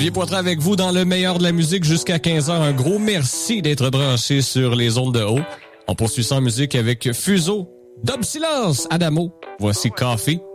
Olivier Poitras avec vous dans le meilleur de la musique jusqu'à 15h. Un gros merci d'être branché sur les ondes de haut. On poursuit ça en musique avec Fuseau, Dub Silence, Adamo. Voici Coffee.